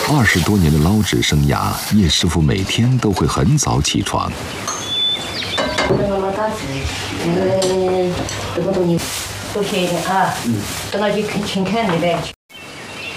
20多年的捞纸生涯，叶师傅每天都会很早起床。 打字，这么多年多学一点啊。等到去勤恳那边。